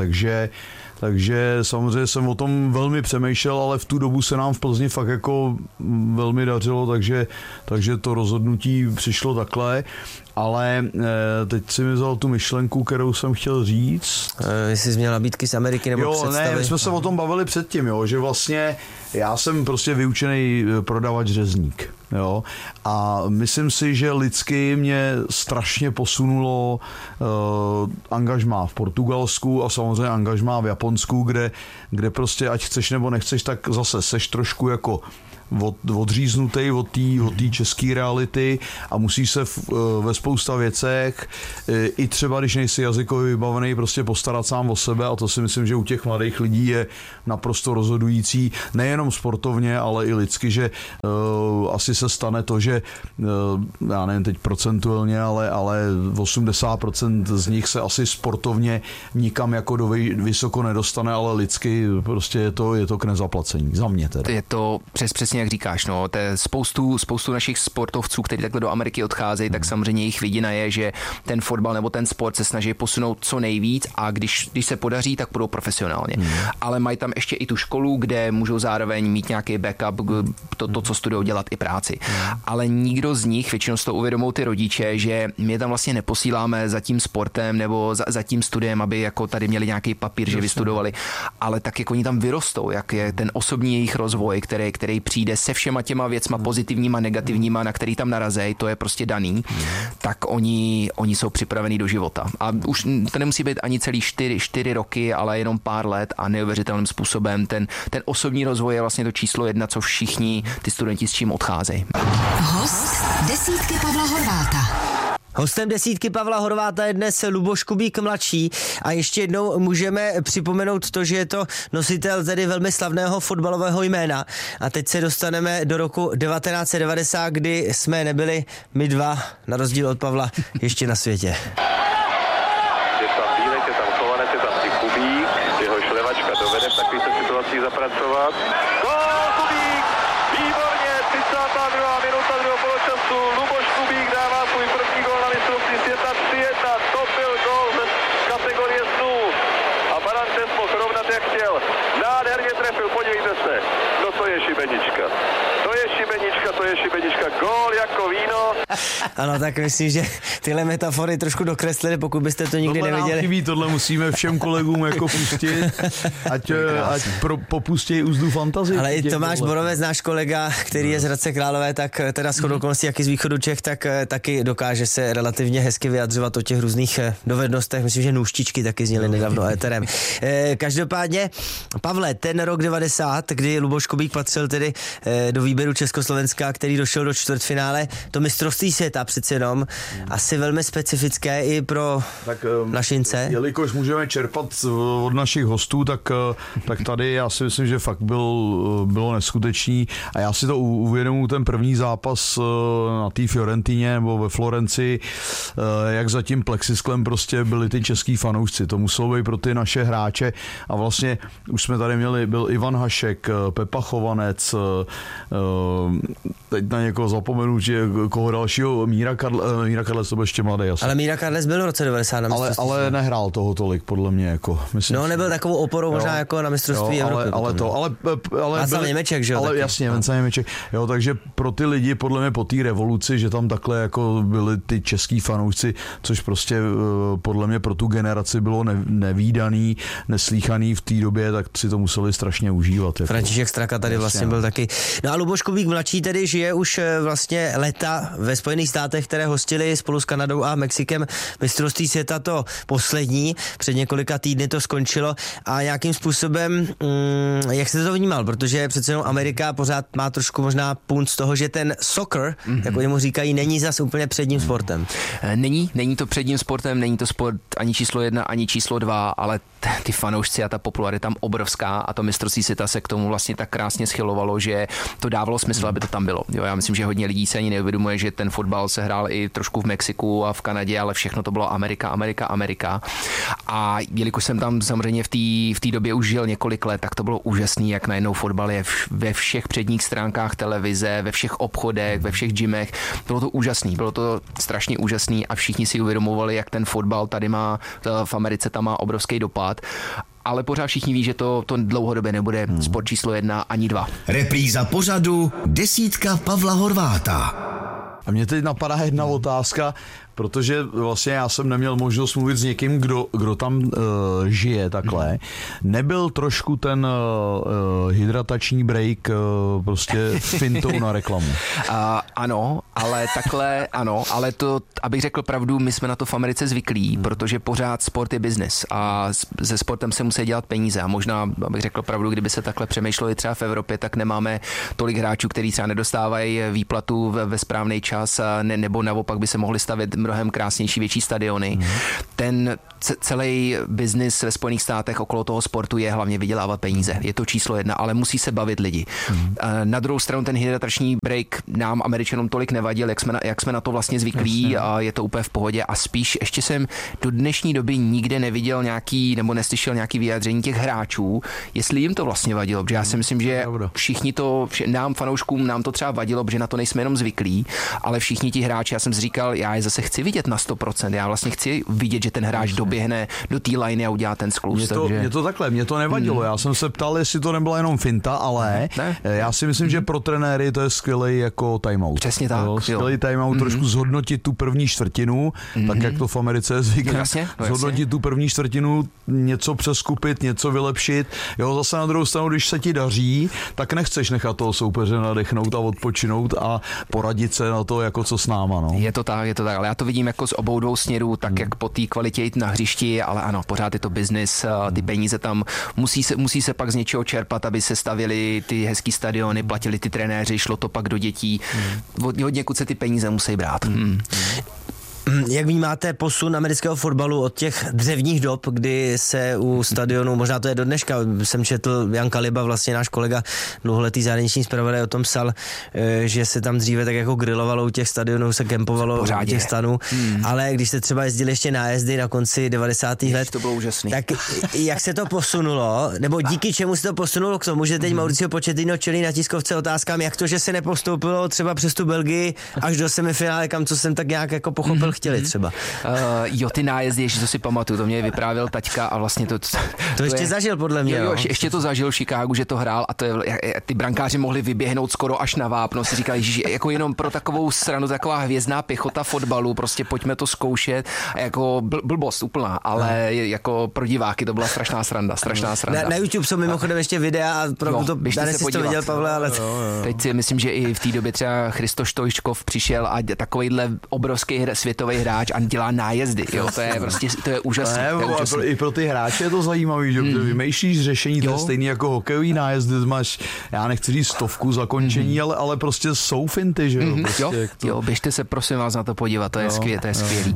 takže samozřejmě jsem o tom velmi přemýšlel, ale v tu dobu se nám v Plzni fakt jako velmi dařilo, takže to rozhodnutí přišlo takhle. Ale teď si mi vzal tu myšlenku, kterou jsem chtěl říct. Jestli jsi měl nabídky z Ameriky nebo představy? Ne, my jsme se o tom bavili předtím, jo, že vlastně já jsem prostě vyučený prodavač řezník. Jo? A myslím si, že lidsky mě strašně posunulo angažmá v Portugalsku a samozřejmě angažmá v Japonsku, kde prostě ať chceš nebo nechceš, tak zase seš trošku jako odříznutý od té české reality a musíš se ve spousta věcech, i třeba když nejsi jazykově vybavený, prostě postarat sám o sebe, a to si myslím, že u těch mladých lidí je naprosto rozhodující, nejenom sportovně, ale i lidsky, že asi se stane to, že já nevím teď procentuálně, ale 80% z nich se asi sportovně nikam jako do vysoko nedostane, ale lidsky prostě je to k nezaplacení. Za mě teda. Je to přesně jak říkáš, no, to je spoustu našich sportovců, kteří takhle do Ameriky odcházejí, tak samozřejmě jejich vidina je, že ten fotbal nebo ten sport se snaží posunout co nejvíc a když se podaří, tak budou profesionálně. Ale mají tam ještě i tu školu, kde můžou zároveň mít nějaký backup, to co studují, dělat i práci. Ale nikdo z nich, většinou z toho uvědomou ty rodiče, že my tam vlastně neposíláme za tím sportem nebo za tím studiem, aby jako tady měli nějaký papír, že vystudovali, ale tak jako oni tam vyrostou, jak je ten osobní jejich rozvoj, který přijde se všema těma věcma pozitivníma, negativníma, na který tam narazej, to je prostě daný, tak oni jsou připravení do života. A už to nemusí být ani celý 4 roky, ale jenom pár let a neuvěřitelným způsobem. Ten osobní rozvoj je vlastně to číslo 1, co všichni ty studenti s čím odcházejí. Host desítky Pavla Horváta. Hostem desítky Pavla Horváta je dnes Luboš Kubík mladší a ještě jednou můžeme připomenout to, že je to nositel tedy velmi slavného fotbalového jména. A teď se dostaneme do roku 1990, kdy jsme nebyli my dva, na rozdíl od Pavla, ještě na světě. Je tam Bílek, je tam Chovanec, je tam i Kubík, jehož levačka dovede v takových situacích zapracovat. Gól Kubík! Výborně, 32. minuta druhého poločasu. Luboš Kubík dává svůj první gól na mistrovství světa 3-1. To byl gól z kategorie snů. A Barantes mohl rovnat jak chtěl. Nádherně trefil, podívejte se. No to je šibenička. To je šibenička. Gól jako víno. Ano, tak myslím, že tyhle metafory trošku dokreslili, pokud byste to nikdy neviděli. Chybí, tohle musíme všem kolegům jako pustit, ať popustějí úzdu fantazii. Ale i Tomáš Borovec, náš kolega, který je z Hradce Králové, tak teda shodou okolností, jak i z východu Čech, tak taky dokáže se relativně hezky vyjadřovat o těch různých dovednostech. Myslím, že nůštičky taky zněly nedávno éterem. Každopádně, Pavle, ten rok 90, kdy Luboš Kubík patřil tedy do výběru Československa, který došel do čtvrtfinále, to mistrovství světa přece jenom, asi velmi specifické i pro našince. Jelikož můžeme čerpat od našich hostů, tak tady já si myslím, že fakt bylo neskutečný a já si to uvědomuji ten první zápas na té Fiorentině nebo ve Florencii, jak za tím plexisklem prostě byli ty český fanoušci. To muselo být pro ty naše hráče a vlastně už jsme tady byl Ivan Hašek, Pepa Chovanec, teď na někoho zapomenu, že koho dalšího, Míra Karles, to byl ještě mladý. Ale Míra Karles byl v roce 90 na mistrovství. Ale nehrál toho tolik, podle mě. Jako, myslím, nebyl takovou oporou možná jako na mistrovství Evropy. Ale Václav Němeček, že jo? Ale jasně, Václav Němeček. Jo, takže pro ty lidi, podle mě po té revoluci, že tam takhle jako byli ty český fanoušci, což prostě podle mě pro tu generaci bylo nevídaný, neslíchaný v té době, tak si to museli strašně užívat. Jako. František Straka tady vlastně byl taky. No a Luboš Kubík mladší tedy žije už vlastně léta ve Spojených státech, které hostili spolu s Kanadou a Mexikem mistrovství světa to poslední. Před několika týdny to skončilo a nějakým způsobem, jak jste to vnímal? Protože přece jenom Amerika pořád má trošku možná punt z toho, že ten soccer, jako jemu říkají, není zas úplně předním sportem. Není to předním sportem, není to sport ani číslo 1, ani číslo 2, ale ty fanoušci a ta popularita tam obrovská a to mistrovství světa se k tomu vlastně tak krásně schylovalo, že to dávalo smysl, aby to tam bylo. Jo, já myslím, že hodně lidí se ani neuvědomuje, že ten fotbal se hrál i trošku v Mexiku a v Kanadě, ale všechno to bylo Amerika. A jelikož jsem tam samozřejmě v té době už žil několik let, tak to bylo úžasný, jak najednou fotbal je ve všech předních stránkách televize, ve všech obchodech, ve všech gymech. Bylo to úžasný, bylo to strašně úžasný a všichni si uvědomovali, jak ten fotbal tady má, v Americe tam má obrovský dopad. Ale pořád všichni ví, že to dlouhodobě nebude sport číslo 1 ani 2. Repríza pořadu Desítka Pavla Horváta. A mě teď napadá jedna otázka, protože vlastně já jsem neměl možnost mluvit s někým, kdo tam žije takhle. Nebyl trošku ten hydratační break prostě fintou na reklamu? Ano, ale to, abych řekl pravdu, my jsme na to v Americe zvyklí, protože pořád sport je biznes a se sportem se musí dělat peníze a možná, abych řekl pravdu, kdyby se takhle přemýšlelo i třeba v Evropě, tak nemáme tolik hráčů, kteří třeba nedostávají výplatu ve správný čas nebo naopak by se mohli stavět mnohem krásnější, větší stadiony. Ten celý biznis ve Spojených státech okolo toho sportu je hlavně vydělávat peníze. Je to číslo 1, ale musí se bavit lidi. Na druhou stranu ten hydratační break nám Američanům tolik nevadil, jak jsme na to vlastně zvyklí a je to úplně v pohodě a spíš ještě jsem do dnešní doby nikde neviděl nebo neslyšel nějaký vyjádření těch hráčů, jestli jim to vlastně vadilo, protože já si myslím, že všichni nám fanouškům nám to třeba vadilo, protože na to nejsme jenom zvyklí, ale všichni ti hráči, já jsem si říkal, já je zase chci vidět na 100%, já vlastně chci vidět, že ten hráč doběhne do té liney a udělá ten skluz. Mě to nevadilo, já jsem se ptal, jestli to nebyla jenom finta, ale já si myslím, že pro trenéry to je skvělý jako timeout. Přesně tak. Skvělý timeout, trošku zhodnotit tu první čtvrtinu, tak jak to v Americe je zvykem. Zhodnotit tu první čtvrtinu, něco přeskupit, něco vylepšit. Jo, zase na druhou stranu, když se ti daří, tak nechceš nechat toho soupeře nadechnout a odpočinout a poradit se na to, jako co s náma. No. Je to tak, ale já to vidím jako z obou dvou směrů, tak jak po té kvalitě jít na hřišti, ale ano, pořád je to biznis, ty peníze tam musí se pak z něčeho čerpat, aby se stavěly ty hezký stadiony, platili ty trenéři, šlo to pak do dětí. Hodněkud se ty peníze musí brát. Jak vnímáte posun amerického fotbalu od těch dřevních dob, kdy se u stadionu, možná to je do dneška, jsem četl, Jan Kaliba, vlastně náš kolega, dlouholetý zahraniční zpravodaj, o tom psal, že se tam dříve tak jako grilovalo u těch stadionů, se kempovalo u těch stanů, ale když se třeba jezdili ještě nájezdy na konci 90. let, to bylo úžasný. Tak jak se to posunulo, nebo díky čemu se to posunulo k tomu, že teď Mauricio Pochettino čelí na tiskovce otázkám, jak to, že se nepostoupilo třeba přes tu Belgii až do semifinále, kam co jsem tak nějak jako pochopil, chtěli třeba. Ty nájezdy, že to si pamatuju, to mě vyprávěl taťka a vlastně to ještě zažil podle mě. Jo, ještě to zažil v Chicagu, že to hrál a to je, ty brankáři mohli vyběhnout skoro až na vápno, si říkali, že jako jenom pro takovou stranu, taková hvězdná pěchota fotbalu, prostě pojďme to zkoušet a jako blbost úplná, ale jako pro diváky to byla strašná sranda. Na YouTube jsou mimochodem ještě videa a to dnes jsi to viděl, Pavle, ale... Teď si myslím, že i v té době třeba Christoš Stoičkov přišel a takovejhle obrovský světový hráč a dělá nájezdy, jo, to je úžasné. I pro ty hráče je to zajímavý, že vymýšlíš řešení, to je stejný jako hokejový nájezdy, máš, já nechci říct 100 zakončení, ale prostě jsou finty, že jo. Prostě jo, běžte se prosím vás na to podívat, to je skvělý.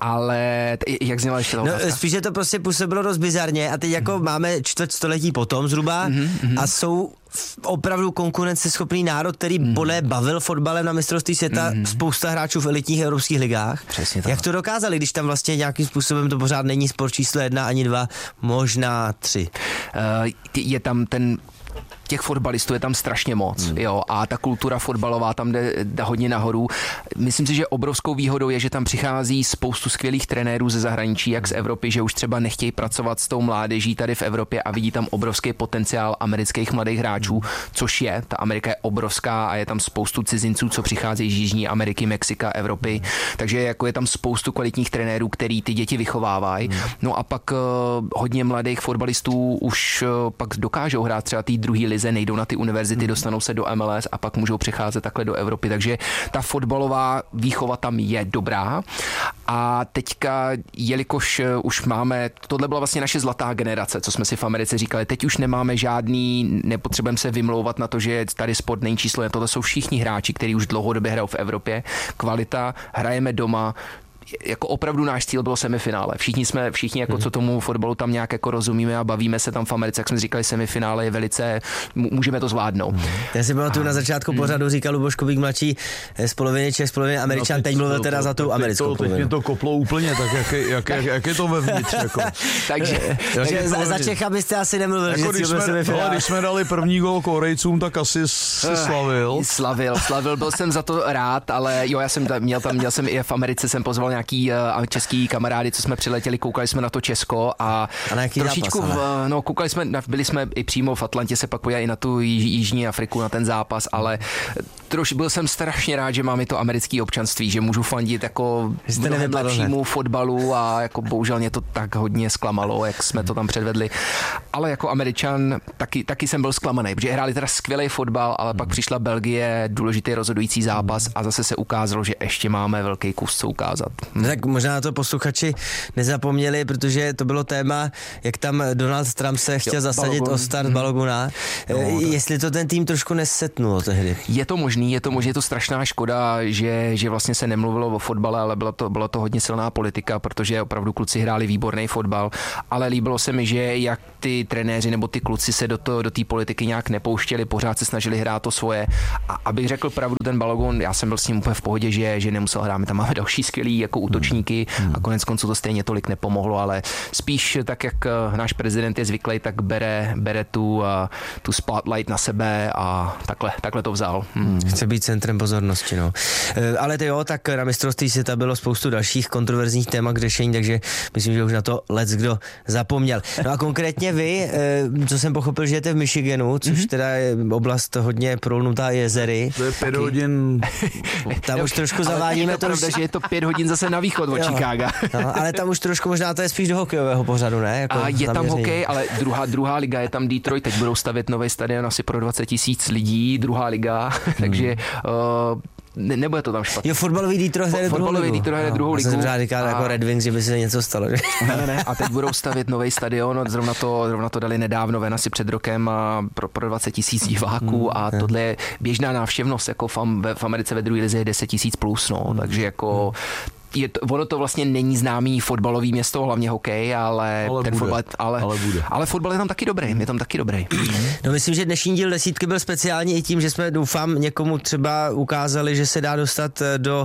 Ale jak zněla ještě spíš, že to prostě působilo dost bizarně a teď jako máme čtvrtstoletí potom zhruba a jsou opravdu konkurenceschopný národ, který bavil fotbalem na mistrovství světa spousta hráčů v elitních evropských ligách. Přesně tak. Jak to dokázali, když tam vlastně nějakým způsobem to pořád není sport číslo 1 ani 2, možná 3? Je tam těch fotbalistů je tam strašně moc, jo, a ta kultura fotbalová tam jde hodně nahoru. Myslím si, že obrovskou výhodou je, že tam přichází spoustu skvělých trenérů ze zahraničí, jak z Evropy, že už třeba nechtějí pracovat s tou mládeží tady v Evropě a vidí tam obrovský potenciál amerických mladých hráčů, což je, ta Amerika je obrovská a je tam spoustu cizinců, co přicházejí z Jižní Ameriky, Mexika, Evropy, takže jako je tam spoustu kvalitních trenérů, který ty děti vychovávají. No a pak hodně mladých fotbalistů už pak dokážou hrát třeba té druhé lize, nejdou na ty univerzity, dostanou se do MLS a pak můžou přecházet takhle do Evropy, takže ta fotbalová výchova tam je dobrá a teďka, jelikož už máme, tohle byla vlastně naše zlatá generace, co jsme si v Americe říkali, teď už nemáme žádný, nepotřebujeme se vymlouvat na to, že tady sport není číslo, tohle jsou všichni hráči, kteří už dlouhodobě hrajou v Evropě, kvalita, hrajeme doma, jako opravdu náš cíl bylo semifinále. Všichni jako co tomu fotbalu tam nějak jako rozumíme a bavíme se tam v Americe, jak jsme říkali, semifinále je velice, můžeme to zvládnout. Já si pamatuju na začátku pořadu říkal Luboš Kubík mladší z poloviny Čech, z poloviny Američan, teď mluvil teda za tu americkou polovinu. Teď mě to koplo úplně, tak jak je to vevnitř, jako. Takže za Čecha byste asi nemluvil, jako když jsme dali první gól Korejcům, tak asi si slavil. Slavil, byl jsem za to rád, ale jo, já jsem měl jsem i v Americe, jsem pozval nějaký český kamarády, co jsme přiletěli, koukali jsme na to Česko a trošičku, koukali jsme, byli jsme i přímo v Atlantě, se pak podívali i na tu Jižní Afriku, na ten zápas, ale byl jsem strašně rád, že mám i to americké občanství, že můžu fandit jako mnohem lepšímu fotbalu a jako bohužel mě to tak hodně zklamalo, jak jsme to tam předvedli. Ale jako Američan taky jsem byl zklamaný, protože hráli teda skvělý fotbal, ale pak přišla Belgie, důležitý rozhodující zápas a zase se ukázalo, že ještě máme velký kus co ukázat. Tak možná na to posluchači nezapomněli, protože to bylo téma, jak tam Donald Trump se chtěl zasadit o start Baloguna. Jestli to ten tým trošku nesetnulo tehdy. Je to možný, je to strašná škoda, že vlastně se nemluvilo o fotbale, ale byla to hodně silná politika, protože opravdu kluci hráli výborný fotbal, ale líbilo se mi, že jak ty trenéři nebo ty kluci se do té politiky nějak nepouštěli, pořád se snažili hrát to svoje. A abych řekl pravdu, ten Balogun, já jsem byl s ním úplně v pohodě, že nemusel hrát, my tam máme další skvělý jako útočníky a konec konců to stejně tolik nepomohlo, ale spíš tak, jak náš prezident je zvyklý, tak bere tu spotlight na sebe a takhle to vzal. Chce být centrem pozornosti, no. Ale tak na mistrovství světa bylo spoustu dalších kontroverzních témat k řešení, takže myslím, že už na to leckdo zapomněl. No a konkrétně vy, co jsem pochopil, že jete v Michiganu, což teda je oblast hodně prolnutá jezery. To je 5 hodin. Tam už trošku zavádíme. Je to pravda, že je to 5 hodin zase na východ od Chicaga. No, ale tam už trošku možná to je spíš do hokejového pořadu, ne? Jako a je tam hokej, ale druhá liga je tam Detroit, teď budou stavět nový stadion asi pro 20 000 lidí, druhá liga, takže nebude to tam špatně. Jo, fotbalový Detroit hraje druhou ligu. Jsem třeba říkal jako Red Wings, že by se něco stalo. Ne. A teď budou stavět nový stadion, zrovna to dali nedávno ven asi před rokem pro 20 000 diváků a tohle je běžná návštěvnost, jako v Americe ve druhé lize je 10 000 plus, no, takže jako ono to vlastně není známý fotbalový město, hlavně hokej, ale fotbal je tam taky dobrý, No myslím, že dnešní díl desítky byl speciální i tím, že jsme doufám někomu třeba ukázali, že se dá dostat do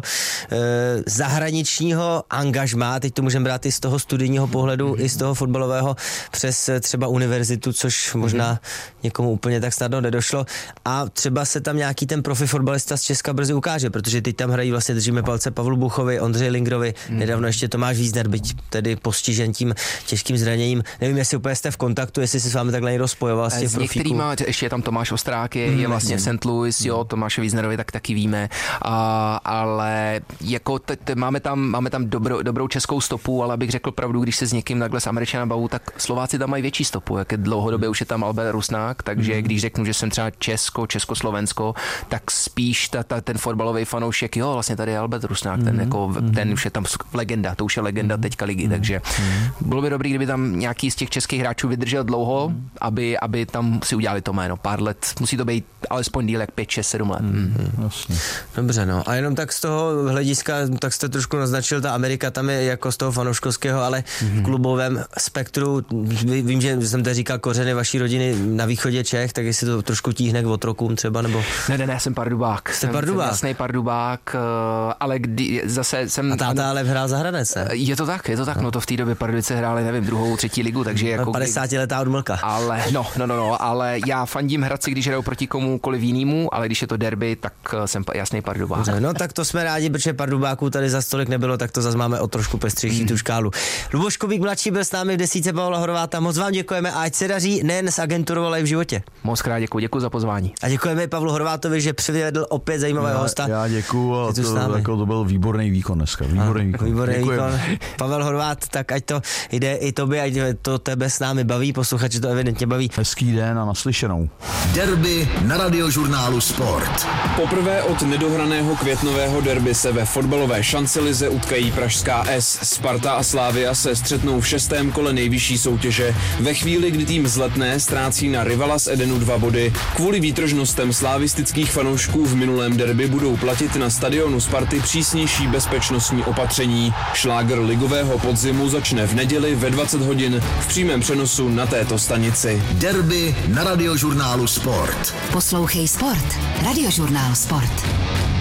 zahraničního angažmá, teď to můžeme brát i z toho studijního pohledu, i z toho fotbalového přes třeba univerzitu, což možná někomu úplně tak snadno nedošlo a třeba se tam nějaký ten profi fotbalista z Česka brzy ukáže, protože teď tam hrají vlastně, držíme palce Pavlu Buchovi, Ondřeji Lingrovi, nedávno ještě Tomáš Vízner, byť tedy postižen tím těžkým zraněním. Nevím, jestli úplně jste v kontaktu, jestli se s vámi takhle někdo spojoval z těch profíků. S některýma, ještě je tam Tomáš Ostrák, je vlastně v St. Louis, jo, Tomáše Víznerovi tak taky víme, ale jako máme tam dobrou českou stopu, ale abych řekl pravdu, když se s někým takhle s Američanem bavu, tak Slováci tam mají větší stopu, jak je dlouhodobě už je tam Albert Rusnák, takže když řeknu, že jsem třeba Československo, tak spíš ten fotbalový fanoušek, jo, vlastně tady je Albert Rusnák, ten už je tam legenda, to už je legenda teďka ligy, takže bylo by dobrý, kdyby tam nějaký z těch českých hráčů vydržel dlouho, aby tam si udělali to jméno. Pár let, musí to být alespoň díl jak 5, 6, 7 let. Dobře, no. A jenom tak z toho hlediska, tak jste trošku naznačil, ta Amerika tam je jako z toho fanouškovského, ale v klubovém spektru, vím, že jsem tady říkal kořeny vaší rodiny na východě Čech, tak jestli to trošku tíhne k otrokům třeba, nebo... Ne, jsem Pardubák. Jsem jasný Pardubák, ale zase jsem... A táta ale hrál za Hradec, ne? Je to tak, no to v té době Pardubice hráli, nevím, 2., 3. ligu, takže jako... 50letá odmlka. Ale, ale já fandím Hradci, když hrajou proti komukoliv jinému, ale když je to derby, tak jsem jasný Pardubák. No tak to jsme rádi, protože Pardubáků tady za stolik nebylo, tak to zase máme o trošku pestřejší tu škálu. Luboš Kubík mladší byl s námi v desítce Pavla Horváta, moc vám děkujeme a ať se daří nejen s agenturou, ale i v životě. Moc krát děkuji za pozvání. A děkujeme Pavlu Horvátovi, že přivedl opět zajímavého hosta. Já děkuju, to byl výborný výkon dneska. Výborný výkon. Pavel Horvát, tak ať to jde i tobě, ať to tebe s námi baví, posluchači to evidentně baví. Hezký den a naslyšenou. Derby na Radiožurnálu Sport. Poprvé od nedohraného květnového derby se ve fotbalové šancelize utkají pražská S. Sparta a Slavia se střetnou v 6. kole nejvyšší soutěže. Ve chvíli, kdy tým z Letné ztrácí na rivala z Edenu 2 body. Kvůli výtržnostem slavistických fanoušků v minulém derby budou platit na stadionu Sparty přísnější bezpečnostní bezpečnostní opatření. Šláger ligového podzimu začne v neděli ve 20 hodin v přímém přenosu na této stanici. Derby na Radiožurnálu Sport. Poslouchej Sport. Radiožurnál Sport.